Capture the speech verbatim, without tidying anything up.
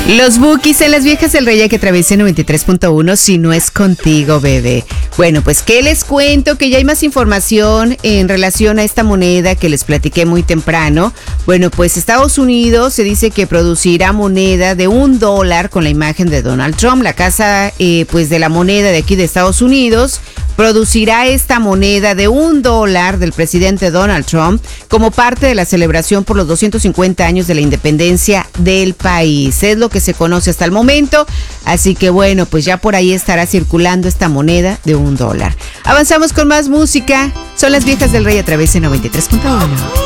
Los Bukis en Las Viejas del Rey, que atravesé noventa y tres punto uno, si no es contigo, bebé. Bueno, pues ¿qué les cuento? Que ya hay más información en relación a esta moneda que les platiqué muy temprano. Bueno, pues Estados Unidos se dice que producirá moneda de un dólar con la imagen de Donald Trump. La casa eh, pues de la moneda de aquí de Estados Unidos producirá esta moneda de un dólar del presidente Donald Trump como parte de la celebración por los doscientos cincuenta años de la independencia del país. Es lo que se conoce hasta el momento, así que bueno, pues ya por ahí estará circulando esta moneda de un dólar. Avanzamos con más música. Son Las Viejas del Rey a través de noventa y tres punto uno.